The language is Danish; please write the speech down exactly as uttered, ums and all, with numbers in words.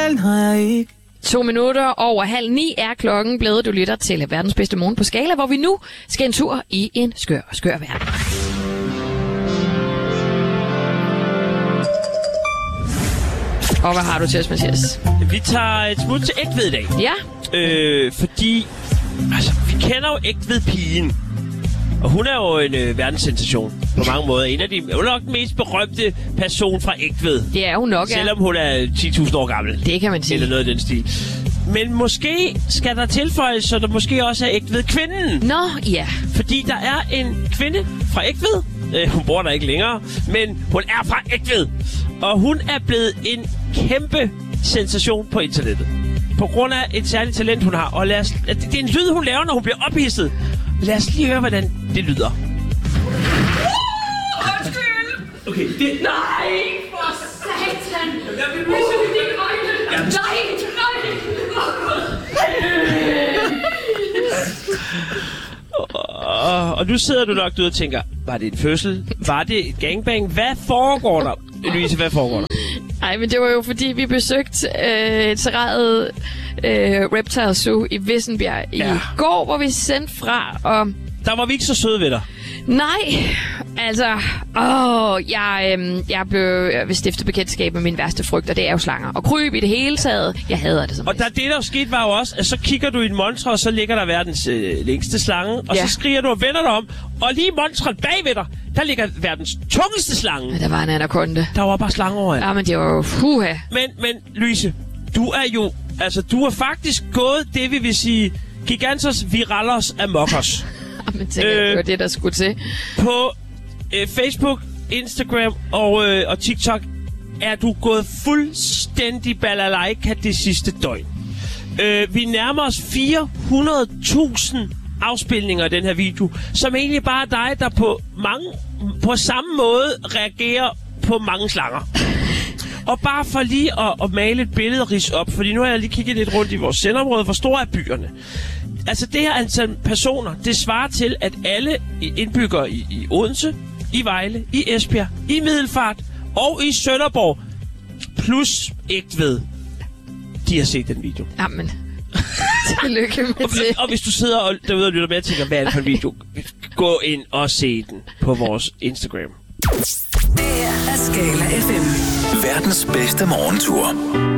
den har jeg ikke. To minutter over halv ni er klokken blevet. Du lytter til verdens bedste morgen på Skala, hvor vi nu skal en tur i en skør, skør verden. Og hvad har du til os, Mathias? Vi tager et smut til Egtved i dag. Ja. Øh, fordi, altså, vi kender jo Egtved-pigen. Og hun er jo en øh, verdenssensation på mange måder. En af de, hun er nok den mest berømte person fra Egtved. Det er hun nok, ja. Selvom hun er ti tusind år gammel. Det kan man sige. Eller noget af den stil. Men måske skal der tilføjes, så der måske også er Egtved-kvinden. Nå, ja. Fordi der er en kvinde fra Egtved. Øh, hun bor der ikke længere, men hun er fra Egtved. Og hun er blevet en kæmpe sensation på internettet. På grund af et særligt talent, hun har. Og lad os, det er en lyd, hun laver, når hun bliver ophidset. Lad os lige høre, hvordan det lyder. Undskyld! Okay, det... Nej, for satan! Jeg vil misse dine øjne! Nej, nej! Og nu sidder du nok derude og tænker, var det en fødsel? Var det et gangbang? Hvad foregår der? Louise, hvad foregår der? Nej, men det var jo fordi, vi besøgte øh, et serraret øh, Reptile Zoo i Vissenbjerg ja. i går, hvor vi sendte fra, og... Der var vi ikke så søde ved dig. Nej, altså, åh, jeg, øh, jeg blev ved stiftet bekendtskab med min værste frygt, og det er jo slanger. Og kryb i det hele taget, jeg hader det som Og der, det, der skete, var jo også, at så kigger du i en montre, og så ligger der verdens øh, længste slange, og ja. så skriger du og vender dig om, og lige i montren bagved dig, der ligger verdens tungeste slange. Ja, der var en anaconda. Der var bare slange over. Ja, men det var jo fuha. Men, men Louise, du er jo, altså, du er faktisk gået det, vi vil sige, gigantos viralos amokos. Men tænker, øh, det var det, der skulle til. På øh, Facebook, Instagram og, øh, og TikTok er du gået fuldstændig balalaika det sidste døgn. Øh, vi nærmer os fire hundrede tusind afspilninger af den her video, som egentlig bare er dig, der på, mange, på samme måde reagerer på mange slanger. Og bare for lige at, at male et billede og ridse op, fordi nu har jeg lige kigget lidt rundt i vores sendområde, hvor store er byerne. Altså det her antal personer, det svarer til, at alle indbyggere i, i Odense, i Vejle, i Esbjerg, i Middelfart og i Sønderborg, plus Egtved, de har set den video. Jamen, tillykke med og, det. Og hvis du sidder og, derude og lytter med og tænker, hvad er det for en video? Gå ind og se den på vores Instagram. Det er Skala F M. Verdens bedste morgentur.